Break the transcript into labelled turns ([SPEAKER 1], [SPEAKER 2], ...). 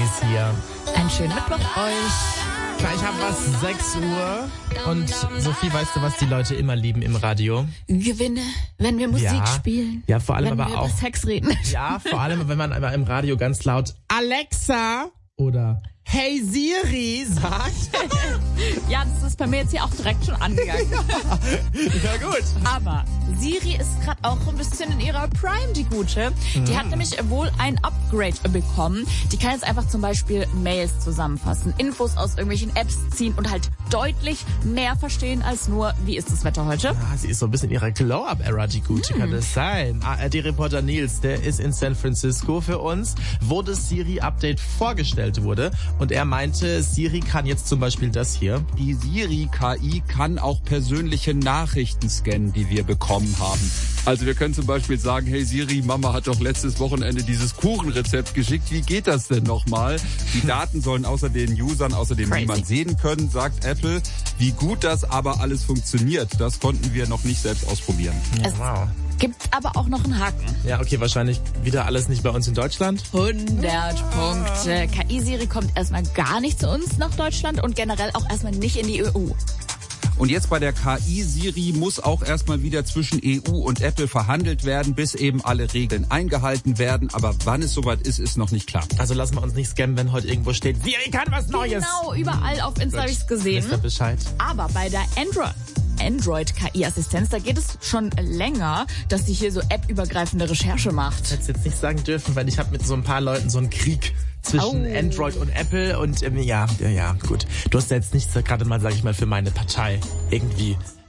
[SPEAKER 1] ist hier.
[SPEAKER 2] Einen schönen Mittwoch euch.
[SPEAKER 1] Gleich haben wir es 6 Uhr. Und Sophie, weißt du, was die Leute immer lieben im Radio?
[SPEAKER 2] Gewinne, wenn wir Musik spielen.
[SPEAKER 1] Ja, vor allem
[SPEAKER 2] wenn
[SPEAKER 1] aber
[SPEAKER 2] wir
[SPEAKER 1] auch.
[SPEAKER 2] über Sex reden.
[SPEAKER 1] Ja, vor allem, wenn man aber im Radio ganz laut Alexa oder Hey Siri sagt.
[SPEAKER 2] Ja, das ist bei mir jetzt hier auch direkt schon angegangen.
[SPEAKER 1] Ja, gut.
[SPEAKER 2] Aber Siri ist gerade auch ein bisschen in ihrer Prime, die Gute. Die hat nämlich wohl ein Upgrade bekommen. Die kann jetzt einfach zum Beispiel Mails zusammenfassen, Infos aus irgendwelchen Apps ziehen und halt deutlich mehr verstehen als nur, wie ist das Wetter heute?
[SPEAKER 1] Ah, sie ist so ein bisschen in ihrer Glow-Up-Era, die Gute. Kann das sein? ARD-Reporter Nils, der ist in San Francisco für uns, wo das Siri-Update vorgestellt wurde. Und er meinte, Siri kann jetzt zum Beispiel das hier.
[SPEAKER 3] Die Siri-KI kann auch persönliche Nachrichten scannen, die wir bekommen haben. Also wir können zum Beispiel sagen, hey Siri, Mama hat doch letztes Wochenende dieses Kuchenrezept geschickt. Wie geht das denn nochmal? Die Daten sollen außer den Usern außerdem niemand sehen können, sagt Apple. Wie gut das aber alles funktioniert, das konnten wir noch nicht selbst ausprobieren.
[SPEAKER 1] Wow.
[SPEAKER 2] Gibt aber auch noch einen Haken.
[SPEAKER 1] Ja, okay, wahrscheinlich wieder alles nicht bei uns in Deutschland.
[SPEAKER 2] 100 Punkte. KI-Siri kommt erstmal gar nicht zu uns nach Deutschland und generell auch erstmal nicht in die EU.
[SPEAKER 3] Und jetzt bei der KI-Siri muss auch erstmal wieder zwischen EU und Apple verhandelt werden, bis eben alle Regeln eingehalten werden. Aber wann es soweit ist, ist noch nicht klar.
[SPEAKER 1] Also lassen wir uns nicht scammen, wenn heute irgendwo steht, Siri kann was Neues.
[SPEAKER 2] Genau, überall auf Insta habe ich's gesehen.
[SPEAKER 1] Wisst ihr Bescheid?
[SPEAKER 2] Aber bei der Android-KI-Assistenz, da geht es schon länger, dass sie hier so appübergreifende Recherche macht.
[SPEAKER 1] Hätte jetzt nicht sagen dürfen, weil ich habe mit so ein paar Leuten so einen Krieg zwischen Android und Apple und ja, gut. Du hast ja jetzt nichts gerade mal, sag ich mal, für meine Partei irgendwie